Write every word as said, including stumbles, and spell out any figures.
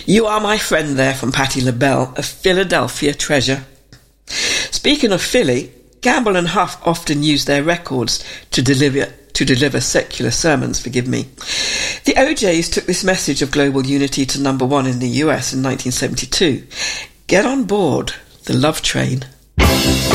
You are my friend there from Patti LaBelle, a Philadelphia treasure. Speaking of Philly, Gamble and Huff often use their records to deliver to deliver secular sermons, forgive me. The O Js took this message of global unity to number one in the U S in nineteen seventy-two. Get on board the love train.